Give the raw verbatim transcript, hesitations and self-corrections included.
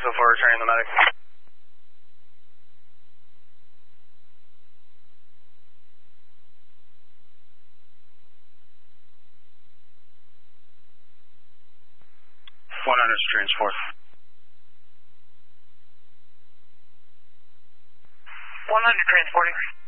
so far, returning the medic. one hundred transport. one hundred transporting.